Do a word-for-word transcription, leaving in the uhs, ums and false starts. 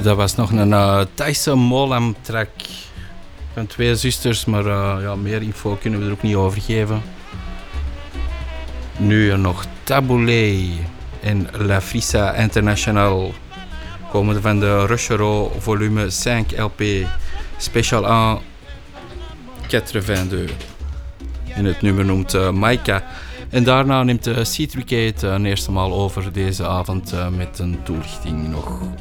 Dat was nog een uh, Thaise Molam track van twee zusters, maar uh, ja, meer info kunnen we er ook niet over geven. Nu nog Taboulé en La Frissa International, komende van de Rochereau volume vijf L P Special één negenenveertig. En het nummer noemt uh, Maika. En daarna neemt uh, Citricate uh, een eerste maal over deze avond uh, met een toelichting nog.